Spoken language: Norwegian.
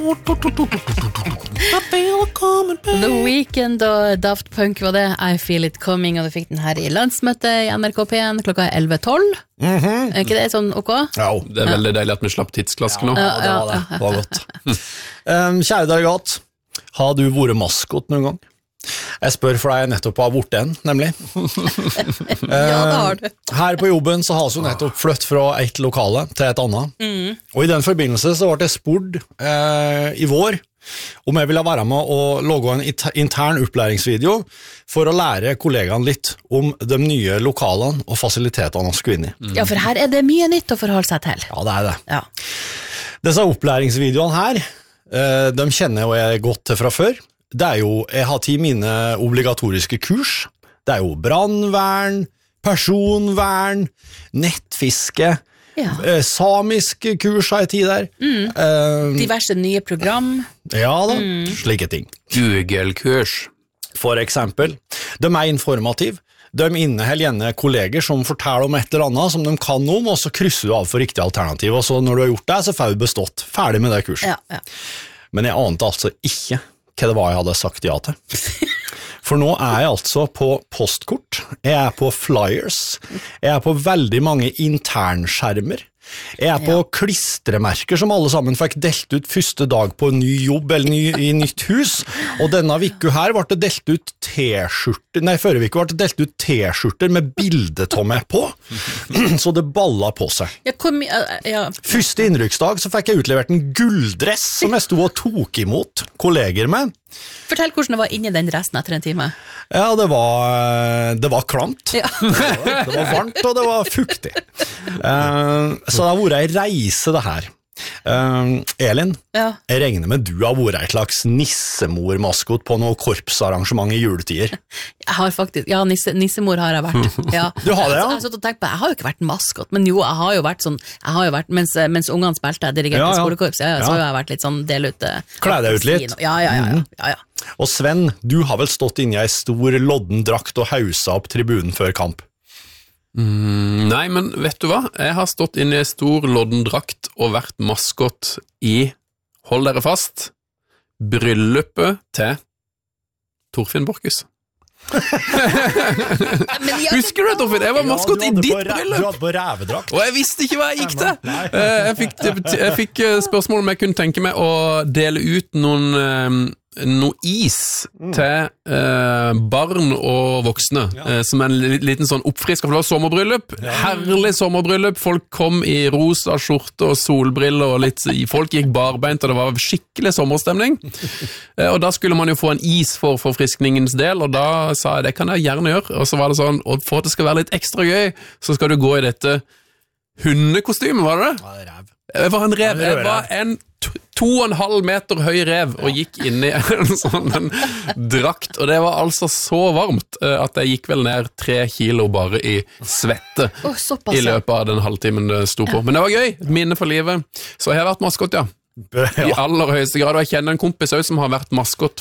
The Weeknd og Daft Punk var det. I Feel It Coming. Og du fikk den her i landsmøtet i NRK P1 klokka 11:12. Er ikke det sånn ok? Ja, det veldig deilig at vi slapp tidsklask nå. Ja, det var godt. Kjære delegat, har du vært maskot noen gang? Jeg spør for deg nettopp har vært en, nemlig. Ja, det har du. Her på jobben så har vi nettopp flytt fra et lokale til et annet. Og i den forbindelse så ble jeg spurt i vår om jeg ville være med å lage en intern opplæringsvideo for å lære kollegaene litt om de nye lokalene og fasilitetene vi skulle inn i. Ja, for her er det mye nytt å forholde seg til. Ja, det er det. Ja. Disse opplæringsvideoene her, de kjenner jeg godt til fra før. Det er jo, jeg har tatt mine obligatoriske kurs. Det er jo brannvern, personvern, nettfiske, samisk kurs har jeg tid der. Diverse nye program. Ja da, slike ting. Google-kurs. For eksempel. De er informativ. De inneholder gjerne kolleger som forteller om et eller annet som de kan om, og så krysser du av for riktig alternativ. Og så når du har gjort det, så får du bestått. Ferdig med det kurset. Ja. Men jeg ante altså ikke hva det var jeg hadde sagt ja til. For nå er jeg altså på postkort, jeg er på flyers, jeg er på veldig mange internskjermer, jeg er på klistremerker som alle sammen fikk delt ut første dag på ny jobb eller i nytt hus, og denne viku her ble det delt ut forrige viku ble det delt ut t-skjorter med bildet av meg på, så det ballet på seg. Første innrykksdag så fikk jeg utlevert en gulldress som jeg stod og tok imot kolleger med. Fortell hvordan det var inni den dressen etter en time. Ja, det var klamt. Ja. Det var varmt, og det var fuktig. Så det har vært en reise det her. Elin, jeg regner med du har vært en slags nissemor-maskot på noe korpsarrangement i juletider. Jeg har faktisk, nissemor har jeg vært. Ja. Du har det, ja? Jeg har tenkt på, jeg har jo ikke vært maskot, men jo, jeg har jo vært sånn, mens ungene spilte, jeg dirigerte skolekorps, så har jeg vært litt sånn del ut. Klæ deg ut litt? Ja. Og Sven, du har vel stått inne i en stor lodden drakt og hausa opp tribunen før kamp? Nei, men vet du hva? Jeg har stått inne i en stor loddendrakt og vært maskot i, hold dere fast, bryllupet til Torfinn Borchhus. Husker du det, Torfinn? Jeg var maskot i ditt bryllup. Du hadde på rævedrakt. Og jeg visste ikke hva jeg gikk til. Jeg fikk spørsmål om jeg kunne tenke meg å dele ut noe is til barn og voksne, som en liten sånn oppfrisk, for det var sommerbryllup, herlig sommerbryllup, folk kom i rosa skjorte og solbriller, og folk gikk barbeint, og det var skikkelig sommerstemning, og da skulle man jo få en is for forfriskningens del, og da sa jeg, det kan jeg gjerne gjøre, og så var det sånn, og for at det skal være litt ekstra gøy, så skal du gå i dette hundekostymet, var det det? Ja, det er rev. Jeg var en rev, jeg var en 2,5 meter høy rev og gikk inn i en sånn drakt, og det var altså så varmt at jeg gikk vel ned 3 kilo bare i svette i løpet av den halvtimen det sto på. Men det var gøy, minne for livet. Så jeg har vært maskot, i aller høyeste grad, og jeg kjenner en kompis også som har vært maskot